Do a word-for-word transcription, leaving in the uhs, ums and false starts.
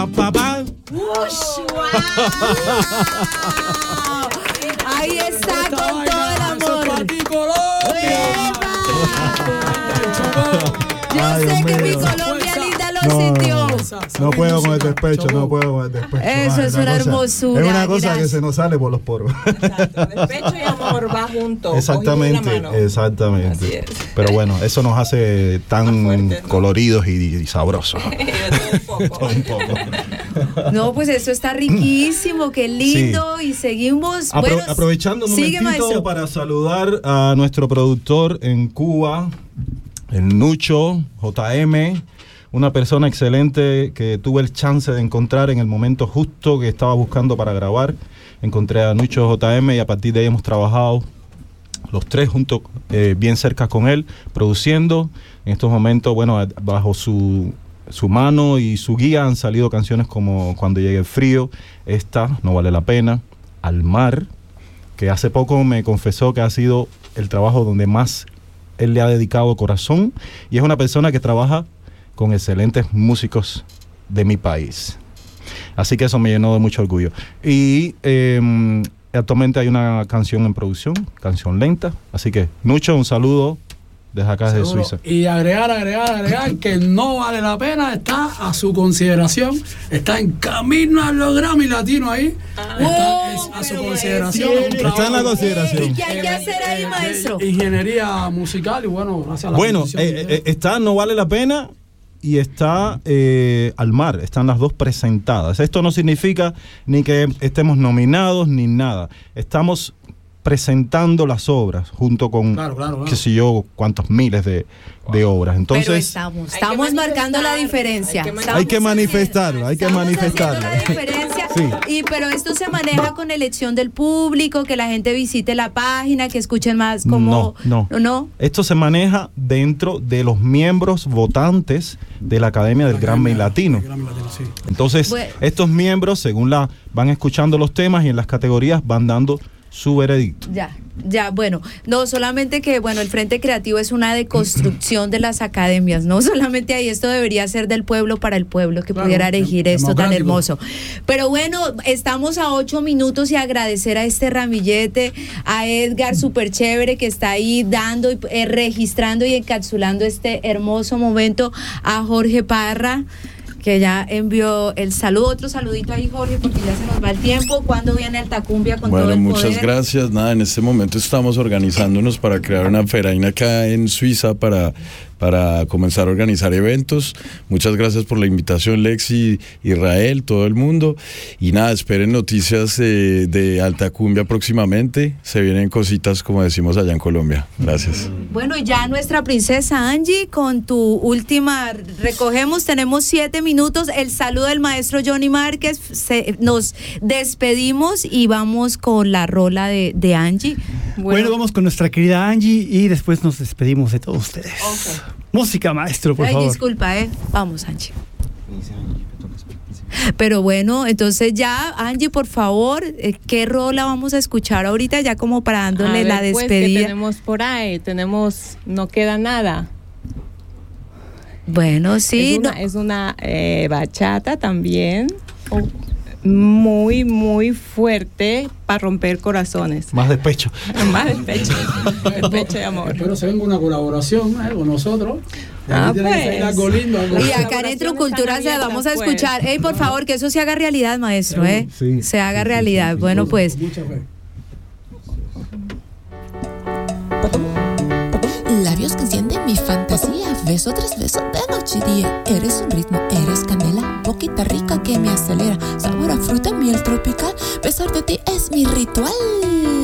Papá. Ush, wow. Ahí está con todo el amor. Yo Ay, sé Dios que mi mío. Colombia linda lo No, sintió. No puedo con el despecho, no puedo con el despecho. Eso Ay, es una cosa- hermosura, Es una cosa gracias. que se nos sale por los poros. Despecho y amor va junto. Exactamente, cogido de la mano. exactamente. Así es. Pero bueno, eso nos hace tan fuertes, ¿no? coloridos y, y sabrosos. De todo un poco. Un poco. No, pues eso está riquísimo, qué lindo. Y seguimos. Apro- bueno, aprovechando un sigue, momentito maestro. para saludar a nuestro productor en Cuba, el Nucho J M, una persona excelente que tuve el chance de encontrar en el momento justo que estaba buscando para grabar. Encontré a Nucho J M y a partir de ahí hemos trabajado los tres juntos, eh, bien cerca con él, produciendo. En estos momentos, bueno, bajo su, su mano y su guía han salido canciones como Cuando llegue el frío, esta, No vale la pena, Al mar, que hace poco me confesó que ha sido el trabajo donde más él le ha dedicado corazón, y es una persona que trabaja con excelentes músicos de mi país. Así que eso me llenó de mucho orgullo. Y eh, actualmente hay una canción en producción, canción lenta. Así que, Nucho, un saludo desde acá, desde Seguro. Suiza. Y agregar, agregar, agregar que No vale la pena, está a su consideración, está en camino a los Grammy Latinos ahí, está es a su consideración. un Está en la trabajo consideración. ¿Y qué hay que hacer ahí, de maestro? ingeniería musical y bueno, gracias a la Bueno, bendición eh, de eh, Dios. está No vale la pena y está eh, Al mar, están las dos presentadas. Esto no significa ni que estemos nominados ni nada. Estamos presentando las obras junto con, Claro, claro, claro. qué sé yo, cuántos miles de, de obras. Entonces, Pero estamos, Hay estamos que marcando la manifestar, diferencia. hay que Estamos hay que manifestarlo, hay que Estamos manifestarlo. haciendo la diferencia. Sí. Y pero esto se maneja con elección del público, que la gente visite la página, que escuchen más como No, no. no. Esto se maneja dentro de los miembros votantes de la Academia del Grammy Latino. Grammy Latino, sí. Entonces, Bueno. estos miembros, según la van escuchando los temas y en las categorías, van dando su veredicto. Ya, ya, bueno, no solamente que, bueno, el Frente Creativo es una deconstrucción de las academias, no solamente ahí, esto debería ser del pueblo para el pueblo, que Claro, pudiera elegir dem- esto tan democrático. hermoso. Pero bueno, estamos a ocho minutos y agradecer a este ramillete, a Edgar, súper chévere, que está ahí dando, y, eh, registrando y encapsulando este hermoso momento, a Jorge Parra, que ya envió el saludo. Otro saludito ahí, Jorge, porque ya se nos va el tiempo. ¿Cuándo viene Altacumbia con todo Bueno, el muchas poder? gracias. Nada, en este momento estamos organizándonos para crear una feraina acá en Suiza para, para comenzar a organizar eventos. Muchas gracias por la invitación, Lexi, Israel, todo el mundo. Y nada, esperen noticias de, de Altacumbia próximamente. Se vienen cositas, como decimos allá en Colombia. Gracias. Bueno, y ya nuestra princesa Angie, con tu última, recogemos, tenemos siete minutos, el saludo del maestro Johnny Márquez, se- nos despedimos y vamos con la rola de, de Angie. Bueno, vamos con nuestra querida Angie y después nos despedimos de todos ustedes. Música, maestro, por Ay, favor. disculpa, ¿eh? Vamos, Angie. Pero bueno, entonces ya, Angie, por favor, eh, ¿qué rola vamos a escuchar ahorita ya como para dándole A ver, la pues, ¿qué despedida? tenemos por ahí? Tenemos No queda nada. Bueno, sí. es una, no- es una oh, bachata también. Muy, muy fuerte para romper corazones. Más despecho. Más despecho. Despecho de amor. Espero se venga una colaboración eh, con nosotros. Y Ah, aquí tiene que salir pues. algo lindo, algo Y lindo. acá en Electrocultura se la vamos a escuchar. Ey, por favor, que eso se haga realidad, maestro, ¿eh? Sí. Se haga realidad. Bueno, pues. Mucha fe. Labios que encienden mi fantasía, beso tras beso de noche y día. Eres un ritmo, eres candela, poquita rica que me acelera. Sabor a fruta, miel tropical, besar de ti es mi ritual.